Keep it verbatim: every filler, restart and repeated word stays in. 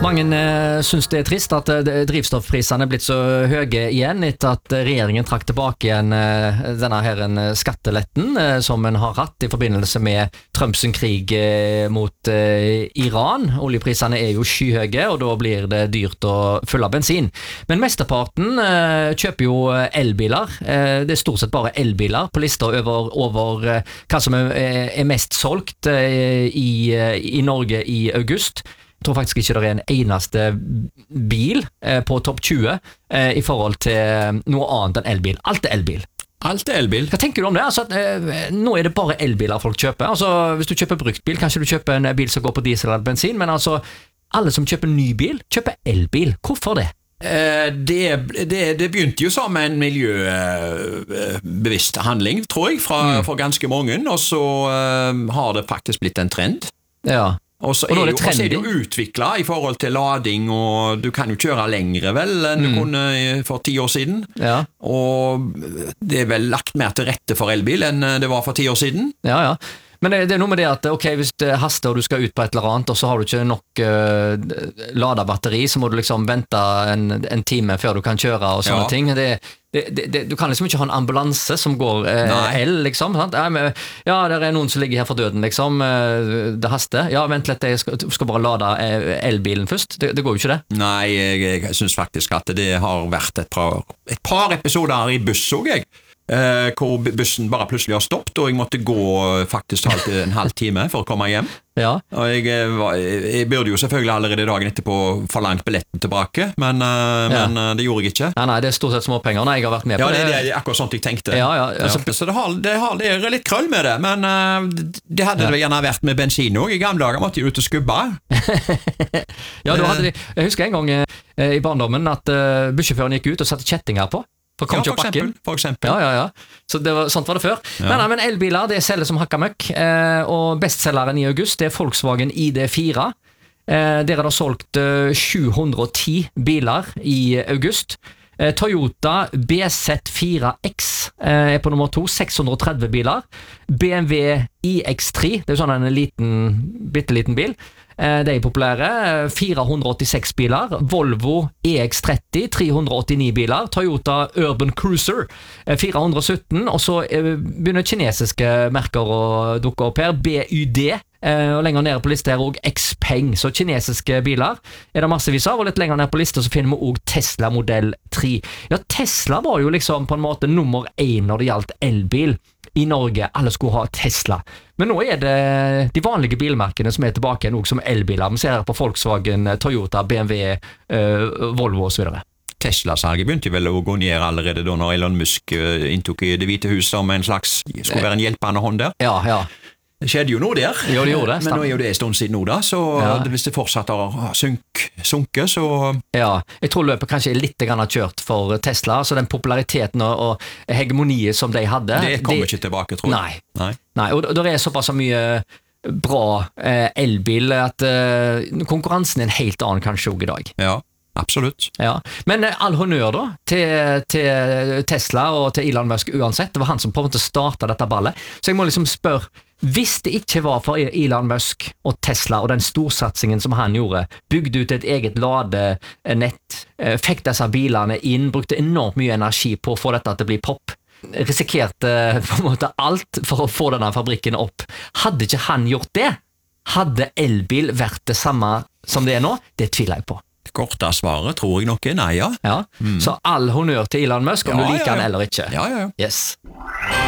Mange eh, synes det er trist at eh, drivstoffprisene er blitt så høye igjen etter at regjeringen trakk tilbake igjen eh, denne her en skatteletten eh, som en har hatt i forbindelse med Trumps krig eh, mot eh, Iran. Oljeprisene er jo skyhøye, og da blir det dyrt å fylle bensin. Men mesteparten eh, kjøper jo elbiler. Eh, det er stort sett bare elbiler på lista over, over eh, hva som er, er mest solgt eh, i, i Norge i august. Jeg tror faktisk ikke det er en eneste bil eh, på topp tjue eh, i forhold til noe annet enn elbil. Alt er elbil. Alt er elbil. Hva tenker du om det? Altså, at, eh, nå er det bare elbiler folk kjøper. Altså, hvis du kjøper bruktbil, kanskje du kjøper en bil som går på diesel eller bensin, men altså, alle som kjøper ny bil, kjøper elbil. Hvorfor det? Eh, det, det, det begynte jo som en miljøbevisst handling, tror jeg, fra, mm. for ganske mange, og så eh, har det faktisk blitt en trend. Ja. Og så er, er, jo, er det jo utviklet i forhold til lading, og du kan jo kjøre lengre vel enn mm. du kunne for ti år siden. Ja. Og det er vel lagt mer til rette for elbil enn det var for ti år siden. Ja, ja. Men det, det er noe med det at ok, hvis det haster og du skal ut på et eller annet, og så har du ikke nok uh, ladabatteri, så må du liksom vente en, en time før du kan kjøre og sånne ja. ting. Det, det, det, du kan liksom ikke ha en ambulanse som går uh, el, liksom. Sant? Ja, men, ja, det er noen som ligger her for døden, liksom. Uh, det haster. Ja, vent litt, jeg skal, skal bare lade elbilen først. Det, det går jo ikke det. Nei, jeg, jeg synes faktisk at det har vært et par, et par episoder i buss, så jeg. Uh, hvor bussen bare plutselig har stoppet, og jeg måtte gå faktisk en halv time for å komme hjem. Ja. Og jeg, jeg burde jo selvfølgelig allerede dagen etterpå forlangt billetten tilbake, men, uh, ja. men uh, det gjorde jeg ikke. Nei, nei, det er stort sett småpenger. Nei, jeg har vært med ja, på det. Ja, det, det er akkurat sånt jeg tenkte. Ja, ja, altså, ja. Så det, har, det, har, det er litt krøll med det, men uh, det hadde ja. det gjerne vært med bensin også. I gamle dager måtte jeg ut og skubbe. Ja, da hadde de, jeg husker en gang uh, i barndommen at uh, bussjåføren gikk ut og satte kjettinger på. For, ja, for, eksempel, for eksempel. Ja, ja, ja. Så det var, sånt var det før. Ja. Men, men elbiler, det selger som hakka møkk, eh, og bestselgeren i august, det er Volkswagen I D fire. Eh, der er det solgt eh, sju hundre og ti biler i august. Eh, Toyota B Z fire X eh, er på nummer to, seks hundre og tretti biler. B M W I X tre, det er jo sånn en liten, bitteliten bil. De er populære, fire hundre og åttiseks biler, Volvo E X tretti, tre hundre og åttini biler, Toyota Urban Cruiser, fire hundre og sytten, og så begynner kinesiske merker å dukke opp her, B Y D, og lenger nede på lista her også Xpeng, så kinesiske biler er det massevis av, og litt lenger nede på lista så finner vi også Tesla Model tre. Ja, Tesla var jo liksom på en måte nummer én når det gjaldt elbil i Norge, alle skulle ha Tesla. Men nå er det de vanlige bilmerkene som er tilbake noe som elbiler. Vi ser her på Volkswagen, Toyota, B M W, uh, Volvo og så videre. Tesla-salget begynte vel å gå ned allerede da når Elon Musk inntok i Det hvite huset som en slags, skulle være en hjelpende hånd der. Ja, ja. Det skjedde jo noe der, jo, det gjorde det, men nå er jo det en stund siden nå da, så ja. hvis det fortsatt har sunk, sunket, så... Ja, jeg tror løpet kanskje er litt grann kjørt for Tesla, så den populariteten og, og hegemoniet som de hadde... Det kommer det, ikke tilbake, tror jeg. Nei, nei. nei og det er såpass mye bra eh, elbil at eh, konkurransen er en helt annen kanskje også i dag. Ja. Absolutt. Ja. Men all honnør da til, til Tesla og til Elon Musk uansett. Det var han som på en måte startet dette ballet. Så jeg må liksom spørre, hvis det ikke var for Elon Musk og Tesla og den storsatsingen som han gjorde, bygde ut et eget ladenett, fikk disse bilene inn, brukte enormt mye energi på å få dette til å bli pop, risikerte på en måte alt for å få denne fabrikken opp. Hadde ikke han gjort det, hadde elbil vært det samme som det er nå? Det tviler jeg på. Korte svaret tror jeg nok er nei, ja. ja. Mm. Så all honnør til Elon Musk, om ja, du liker ja, ja. han eller ikke. Ja, ja, ja. Yes.